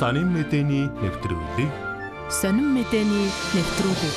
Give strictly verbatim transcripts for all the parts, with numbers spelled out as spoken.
Сонин мэдээний нэвтрүүлэг. Сонин мэдээний нэвтрүүлэг.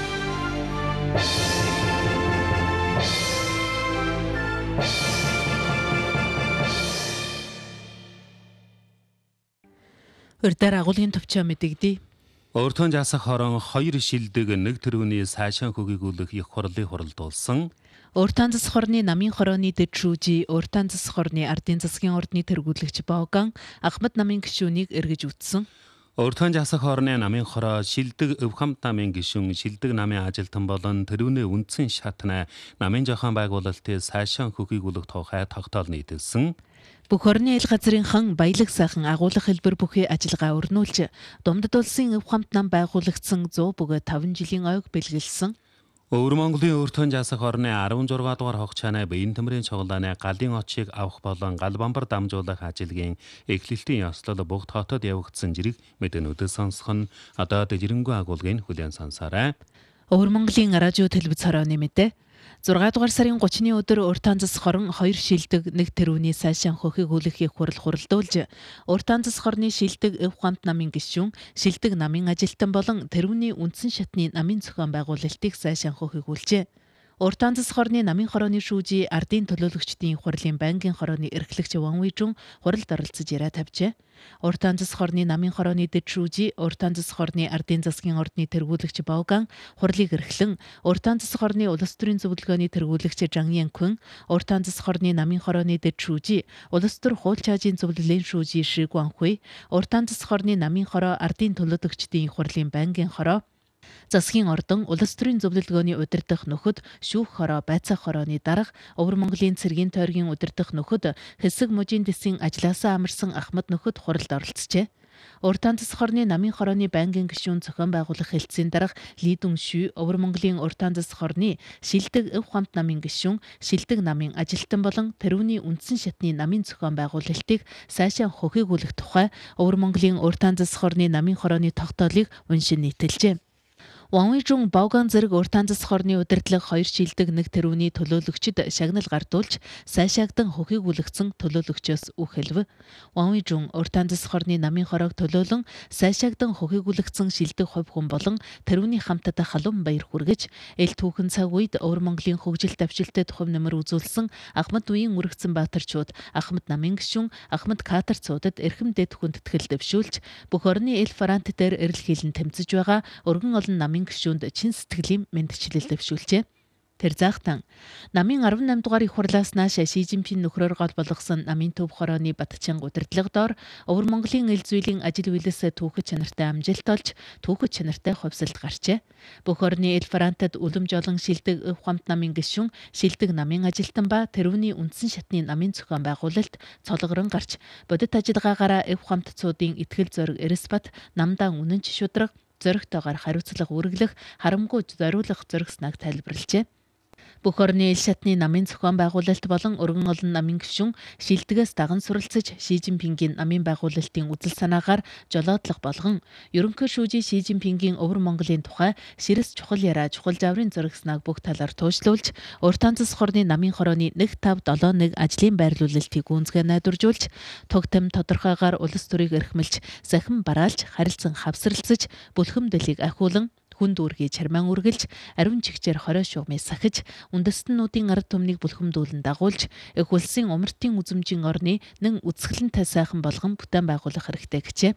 Урьдаар агуулгын төвчөө мэдэгдээ. Өөртөө жасах хорон хоёр шилдэг нэг төрөний сайшаан хөгжүүлэх их хурлыг хуралдуулсан. Өөртөө засах хорны намын хорооны дэд шүүжи, өөртөө засах хорны ардын засгийн ордны тэргүүлэгч Боган Ахмад намын гишүүнийг эргэж үтсэн. Өөртөө жасах хорны намын хороо шилдэг Өвхамт намын гишүүн шилдэг намын ажилтан болон тэрүүний үндсэн шатна намын зохион байгуулалтын сайшаан хөгжүүлэх тухай тогтоол нийтэлсэн. Бүх орны ил газрынхан баялаг сайхан агуулгах хэлбэр бүхий ажиллагаа өрнүүлж, Думдад улсын Өвхамт нам байгуулагдсан зуун бөгөөд таван жилийн ойг бэлгэлсэн. Өвөр Монголын өөртөө жасах хорны арван зургаан дугаар хогчааны биеийн төмрийн цуглааны галын очийг авах болон гал бамбар дамжуулах ажилгийн эхлэлтийн ёслол бүх хотод явагдсан зэрэг мэдээнүүдээ сонсох нь одоо дэжрэнгүй агуулгын хүлээн сонсоорой. Өвөр Монголын радио телевиз хорооны мэдээ. зургаан дугаар сарын гуравны өдөр Өөртөө засах хорон хоёр шилдэг нэг тэрүүний сайшаан хөгжүүлэх их хурал хуралдуулж, Өөртөө засах хорны шилдэг Өвхамт намын гишүүн, шилдэг намын ажилтан болон тэрүүний үндсэн шатны намын зохион байгуулалтыг сайшаан хөгжүүлжээ. Өөртөө засах хорны намын хорооны шүүжи ардын төлөөлөгчдийн хурлын байнгын хорооны эрхлэгч Ван Уйжун хуралд оролцож яриа тавьжээ. Өөртөө засах хорны намын хорооны дэд шүүжи, Өөртөө засах хорны ардын засгийн ордны тэргүүлэгч Боган хурлыг эрхлэн, Өөртөө засах хорны улс төрийн зөвлөгөөний тэргүүлэгч Жан Янкун, Өөртөө засах хорны намын хорооны дэд шүүжи, улс төр хууль чаажийн зөвлөлийн шүүжи Ши Гуанхуй, Өөртөө засах хорны намын хороо ардын төлөөлөгчдийн хурлын байнгын хороо, засгийн ордон улс төрийн зөвлөлгөөний удирдах нөхөд шүүх хороо байцаах хорооны дарга Өвөр Монголын цэргийн тойргийн удирдах нөхөд хэсэг мужийн дэсийн ажилласаа амарсан Ахмад нөхөд хуралд оролцжээ. Өөртөө засах хорны намын хорооны байнгын гишүүн зохион байгуулах хэлтсийн дарга Ли Дүншү Өвөр Монголын Өөртөө засах хорны шилдэг Өвхамт намын гишүүн, шилдэг намын ажилтан болон тэрүүний үндсэн шатны намын зохион байгуулалтыг сайшаан хөгжүүлэх тухай Өвөр Монголын Өөртөө засах хорны намын хорооны тогтоолыг уншин нийтэлжээ. Ван Уйжун Боган зэрэг Өөртөө засах хорны удирдлага хоёр шилдэг нэг тэрүүний төлөөлөгчд шагнал гардуулж, сайшаагдан хөгжүүлэгдсэн төлөөлөгчөөс үг хэлв. Ван Уйжун Өөртөө засах хорны намын хороог төлөөлөн, сайшаагдан хөгжүүлэгдсэн шилдэг хувь хүн болон тэрүүний хамтад халуун баяр хүргэж, эл түүхэн цаг үед Өвөр Монголын хөгжил давшилтад хувь нэмэр үзүүлсэн Ахмад үеийн үргэцэн баатарчууд, Ахмад намын гишүүн, Ахмад катарцуудад эрхэм дэд хүндэтгэл дэвшүүлж, бүх орны эл фронт дээр эрэл хийлэн тэмцэж байгаа өргөн олон намын гишүүнд чин сэтгэлийн мэндчлэл дэвшүүлжээ. Тэр заахтан намын арван намын дугаар их хурлаас нааш Ши Жинпин нөхрөөр гол болгосон намын төв хорооны Батчин удирдлага доор Өвөр Монголын эл зүйлийн ажил үйлээс түүхэд чанартай амжилт олж, түүхэд чанартай хувьсалт гарчээ. Бүх орны эл фронтод үлэмж олон шилдэг Өвхамт намын гишүүн, шилдэг намын ажилтан ба тэрүүний үндсэн шатны намын зохион байгуулалт цолгорон гарч, бодит ажиллагаагаараа Өвхамтцуудын итгэл зориг Эрсбат намдаа үнэнч шудраг зоригтойгоор хариуцлага үргэлэх, харамгүй зориулах зоригснаг тайлбарлажээ. Бүх орны ил шатны намын зохион байгуулалт болон өргөн олон намын гишүүн шилдэгээс даган суралцаж Ши Жинпингийн намын байгуулалтын үзэл санаагаар жолоодлого болгон, ерөнхий шүүжи Ши Жинпингийн Өвөр Монголын тухай ширэс чухал яриа чухал жаврын зоригснаг бүх талаар туужлуулж, Өөртөө засах хорны намын хорооны нэг тав долоо нэг ажлын байрлуулалтыг гүнзгий найдваржуулж, туг тэм тодорхойгоор улс төрийг эрхмэлж, сахин бараалж, харилцан хавсралцаж, бүлхэм дэлийг ахиулан, хүн дүүргийн чармаан үргэлж, ариун чигчээр хорой шугамыг сахиж, үндэстнүүдийн ард түмнийг бүлхэмдүүлэн дагуулж, их улсын умартын үзмжийн орны нэн үзэсгэлэнтэй сайхан болгон бүтээн байгуулах хэрэгтэй гэжээ.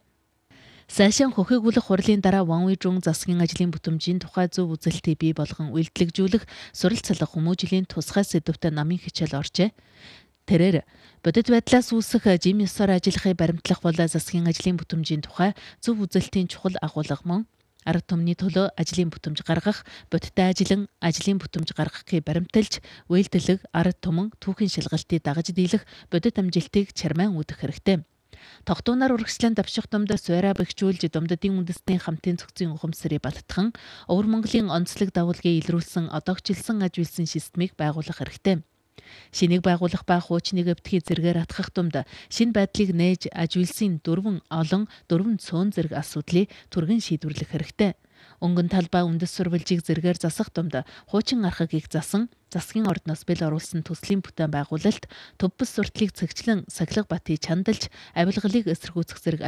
Сайшаан хөгжүүлэх хурлын дараа Ван Уйжун засгийн ажлын бүтэмжийн тухай зөв үзэлтийг бий болгон үйлдэлжүүлэх, суралцлах хүмүүжлийн тусгай сэдвүүтэй намын хичээл оржээ. Тэрээр бодит байдлаас үүсэх жим ёсоор ажиллахыг баримтлах бол засгийн ажлын бүтэмжийн тухай зөв үзэлтийн чухал агуулга мөн арга түмний төлөө ажлын бүтэмж гаргах, бодиттой ажиллан ажлын бүтэмж гаргахыг баримталж, үйлдэлэг, арга түмэн түүхийн шалгалтыг дагаж дийлэх бодит амжилтыг чармаан үүдэх хэрэгтэй. Тогтуунаар урагшлан давших думд суурай бэхжүүлж, думдадын үндэстний хамтын цогцын ухамсарыг баттхан, Өвөр Монголын онцлог давалгыг илрүүлсэн одоогчлсан аж үйлсэн системийг байгуулах хэрэгтэй. Шинийг байгуулах ба хуучныг өвтгий зэргээр атгах думд шинэ байдлыг нээж аж үйлсийн дөрвөн олон дөрвөн цөөн зэрэг асуудлыг түргэн шийдвэрлэх хэрэгтэй. Өнгөн талбай үндэс сурвалжийг зэргээр засах думд хуучин архагийг засан, засгийн ордноос бэл оруулсан төслийн бүтээн байгуулалт, төв бүс сурталыг цэгчлэн Сахилга Батын чандалж, авилгалыг эсэргүүцэх зэрэг